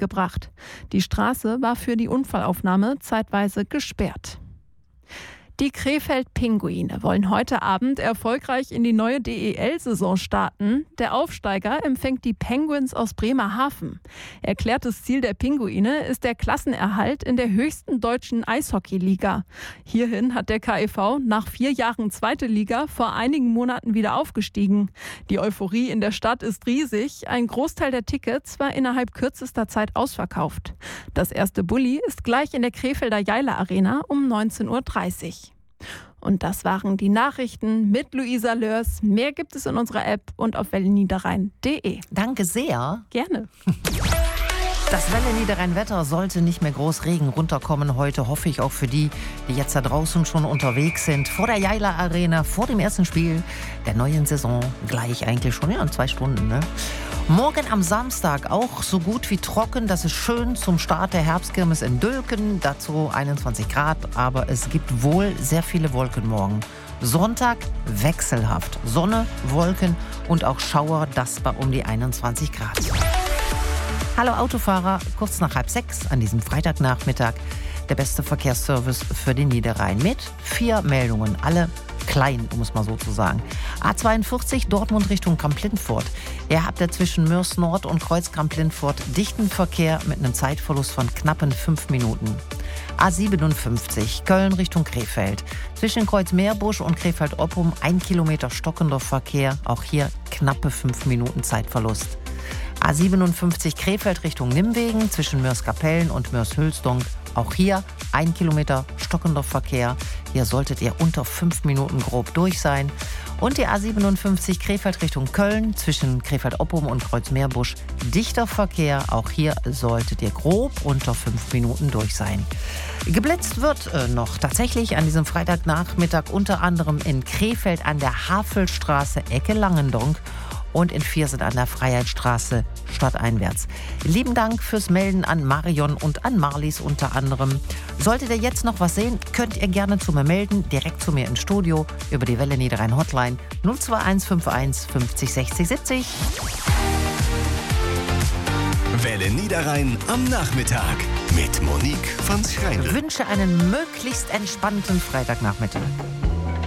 gebracht. Die Straße war für die Unfallaufnahme zeitweise gesperrt. Die Krefeld-Pinguine wollen heute Abend erfolgreich in die neue DEL-Saison starten. Der Aufsteiger empfängt die Penguins aus Bremerhaven. Erklärtes Ziel der Pinguine ist der Klassenerhalt in der höchsten deutschen Eishockeyliga. Hierhin hat der KEV nach 4 Jahren zweite Liga vor einigen Monaten wieder aufgestiegen. Die Euphorie in der Stadt ist riesig. Ein Großteil der Tickets war innerhalb kürzester Zeit ausverkauft. Das erste Bulli ist gleich in der Krefelder Jeiler Arena um 19:30 Uhr. Und das waren die Nachrichten mit Luisa Lörs. Mehr gibt es in unserer App und auf welleniederrhein.de. Danke sehr. Gerne. Das Welle Niederrhein-Wetter sollte nicht mehr groß Regen runterkommen. Heute hoffe ich auch für die jetzt da draußen schon unterwegs sind. Vor der Jeiler Arena, vor dem ersten Spiel der neuen Saison. Gleich eigentlich schon, in 2 Stunden. Ne? Morgen am Samstag auch so gut wie trocken. Das ist schön zum Start der Herbstkirmes in Dülken. Dazu 21 Grad, aber es gibt wohl sehr viele Wolken morgen. Sonntag wechselhaft. Sonne, Wolken und auch Schauer, das bei um die 21 Grad. Hallo Autofahrer, kurz nach 5:30 an diesem Freitagnachmittag. Der beste Verkehrsservice für den Niederrhein mit 4 Meldungen, alle klein, um es mal so zu sagen. A42 Dortmund Richtung Kamp-Lintfort. Ihr habt ja zwischen Mörs Nord und Kreuz Kamp-Lintfort dichten Verkehr mit einem Zeitverlust von knappen 5 Minuten. A57 Köln Richtung Krefeld. Zwischen Kreuz Meerbusch und Krefeld-Oppum 1 Kilometer stockender Verkehr. Auch hier knappe 5 Minuten Zeitverlust. A57 Krefeld Richtung Nimwegen zwischen Mörs-Kapellen und Mörs-Hülsdonk. Auch hier 1 Kilometer stockender Verkehr. Hier solltet ihr unter 5 Minuten grob durch sein. Und die A57 Krefeld Richtung Köln zwischen Krefeld-Oppum und Kreuz-Meerbusch. Dichter Verkehr. Auch hier solltet ihr grob unter 5 Minuten durch sein. Geblitzt wird noch tatsächlich an diesem Freitagnachmittag unter anderem in Krefeld an der Havelstraße Ecke Langendonk und in Viersen an der Freiheitsstraße stadteinwärts. Lieben Dank fürs Melden an Marion und an Marlies unter anderem. Solltet ihr jetzt noch was sehen, könnt ihr gerne zu mir melden, direkt zu mir ins Studio über die Welle Niederrhein Hotline 02151 50 60 70. Welle Niederrhein am Nachmittag mit Monique von Schreindl. Ich wünsche einen möglichst entspannten Freitagnachmittag.